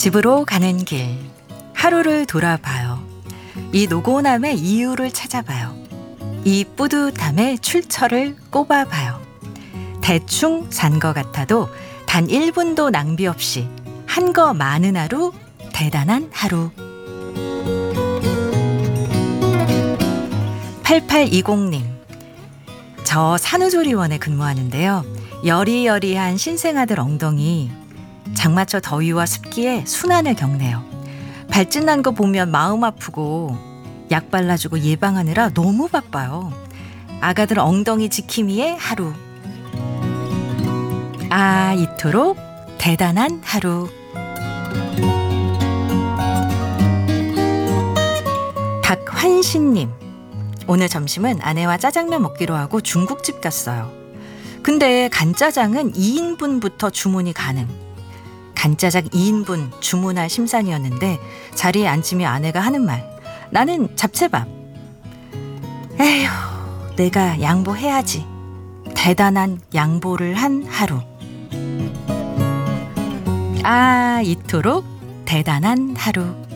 집으로 가는 길, 하루를 돌아봐요. 이 노곤함의 이유를 찾아봐요. 이 뿌듯함의 출처를 꼽아봐요. 대충 산 것 같아도 단 1분도 낭비 없이 한 거 많은 하루, 대단한 하루. 8820님, 저 산후조리원에 근무하는데요. 여리여리한 신생아들 엉덩이 장마철 더위와 습기에 순환을 겪네요. 발진 난 거 보면 마음 아프고 약 발라주고 예방하느라 너무 바빠요. 아가들 엉덩이 지킴이의 하루. 이토록 대단한 하루. 박환신님, 오늘 점심은 아내와 짜장면 먹기로 하고 중국집 갔어요. 근데 간짜장은 2인분부터 주문이 가능. 간짜장 2인분 주문할 심산이었는데 자리에 앉으며 아내가 하는 말, 나는 잡채밥. 에휴, 내가 양보해야지. 대단한 양보를 한 하루. 이토록 대단한 하루.